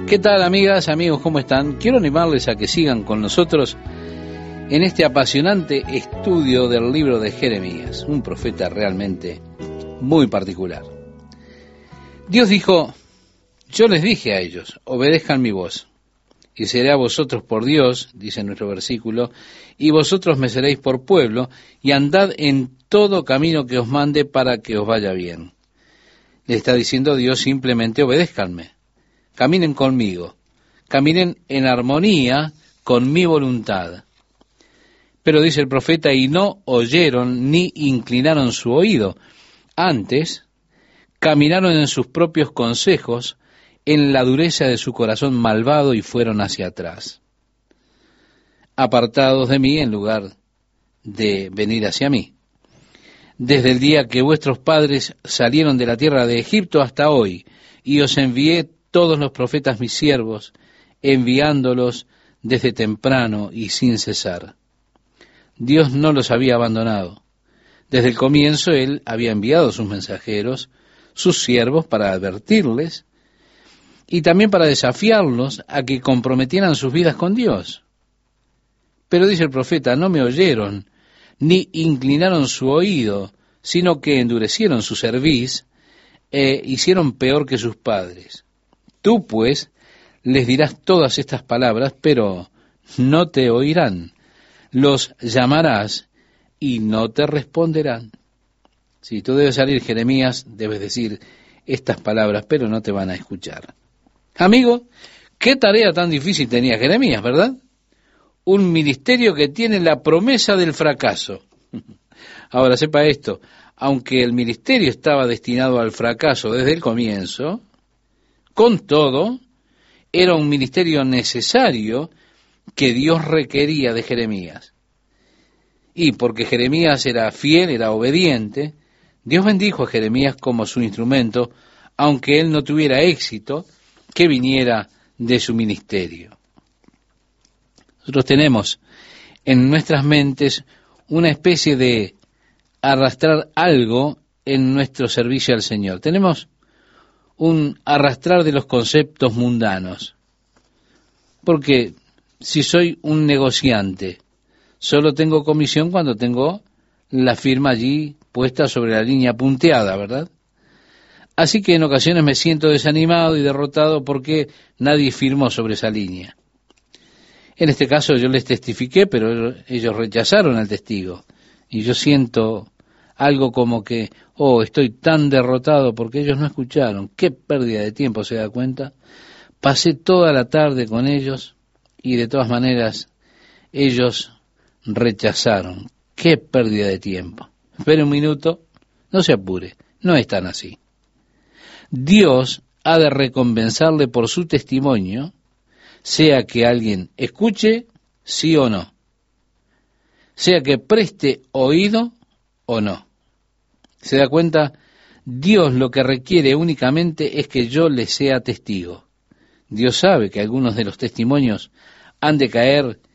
¿Qué tal, amigas, amigos? ¿Cómo están? Quiero animarles a que sigan con nosotros en este apasionante estudio del libro de Jeremías, un profeta realmente muy particular. Dios dijo: yo les dije a ellos, obedezcan mi voz, y seré a vosotros por Dios, dice nuestro versículo, y vosotros me seréis por pueblo, y andad en todo camino que os mande para que os vaya bien. Le está diciendo Dios: simplemente obedézcanme, caminen conmigo, caminen en armonía con mi voluntad. Pero dice el profeta: y no oyeron ni inclinaron su oído, antes caminaron en sus propios consejos, en la dureza de su corazón malvado, y fueron hacia atrás, apartados de mí en lugar de venir hacia mí. Desde el día que vuestros padres salieron de la tierra de Egipto hasta hoy, y os envié todos los profetas mis siervos, enviándolos desde temprano y sin cesar. Dios no los había abandonado. Desde el comienzo Él había enviado sus mensajeros, sus siervos, para advertirles y también para desafiarlos a que comprometieran sus vidas con Dios. Pero dice el profeta: no me oyeron, ni inclinaron su oído, sino que endurecieron su cerviz e hicieron peor que sus padres. Tú, pues, les dirás todas estas palabras, pero no te oirán. Los llamarás y no te responderán. Si tú debes salir, Jeremías, debes decir estas palabras, pero no te van a escuchar. Amigo, qué tarea tan difícil tenía Jeremías, ¿verdad? Un ministerio que tiene la promesa del fracaso. Ahora, sepa esto: aunque el ministerio estaba destinado al fracaso desde el comienzo, con todo, era un ministerio necesario que Dios requería de Jeremías. Y porque Jeremías era fiel, era obediente, Dios bendijo a Jeremías como su instrumento, aunque él no tuviera éxito que viniera de su ministerio. Nosotros tenemos en nuestras mentes una especie de arrastrar algo en nuestro servicio al Señor. Tenemos un arrastrar de los conceptos mundanos. Porque si soy un negociante, solo tengo comisión cuando tengo la firma allí puesta sobre la línea punteada, ¿verdad? Así que en ocasiones me siento desanimado y derrotado porque nadie firmó sobre esa línea. En este caso yo les testifiqué, pero ellos rechazaron al testigo. Y yo siento algo como que, estoy tan derrotado porque ellos no escucharon. Qué pérdida de tiempo, ¿se da cuenta? Pasé toda la tarde con ellos y de todas maneras ellos rechazaron. Qué pérdida de tiempo. Espere un minuto, no se apure, no es tan así. Dios ha de recompensarle por su testimonio, sea que alguien escuche, sí o no, sea que preste oído o no. ¿Se da cuenta? Dios lo que requiere únicamente es que yo le sea testigo. Dios sabe que algunos de los testimonios han de caer